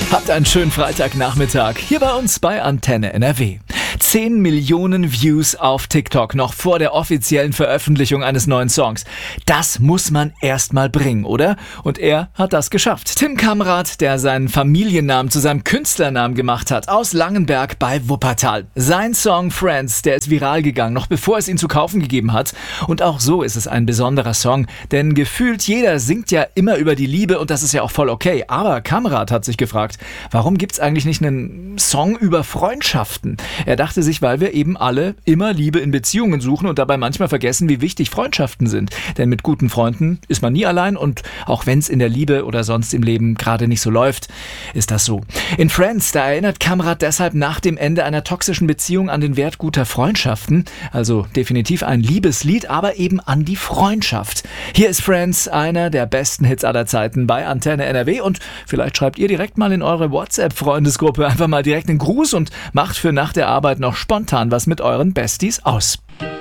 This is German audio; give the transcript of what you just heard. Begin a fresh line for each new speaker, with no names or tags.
Habt einen schönen Freitagnachmittag hier bei uns bei Antenne NRW. 10 Millionen Views auf TikTok noch vor der offiziellen Veröffentlichung eines neuen Songs. Das muss man erst mal bringen, oder? Und er hat das geschafft. Tim Kamrat, der seinen Familiennamen zu seinem Künstlernamen gemacht hat, aus Langenberg bei Wuppertal. Sein Song Friends, der ist viral gegangen, noch bevor es ihn zu kaufen gegeben hat. Und auch so ist es ein besonderer Song, denn gefühlt jeder singt ja immer über die Liebe und das ist ja auch voll okay. Aber Kamrat hat sich gefragt, warum gibt's eigentlich nicht einen Song über Freundschaften? Er dachte sich, weil wir eben alle immer Liebe in Beziehungen suchen und dabei manchmal vergessen, wie wichtig Freundschaften sind. Denn mit guten Freunden ist man nie allein und auch wenn es in der Liebe oder sonst im Leben gerade nicht so läuft, ist das so. In Friends, da erinnert Kamrat deshalb nach dem Ende einer toxischen Beziehung an den Wert guter Freundschaften. Also definitiv ein Liebeslied, aber eben an die Freundschaft. Hier ist Friends, einer der besten Hits aller Zeiten bei Antenne NRW und vielleicht schreibt ihr direkt mal in eure WhatsApp-Freundesgruppe einfach mal direkt einen Gruß und macht für nach der Arbeit noch spontan was mit euren Besties aus.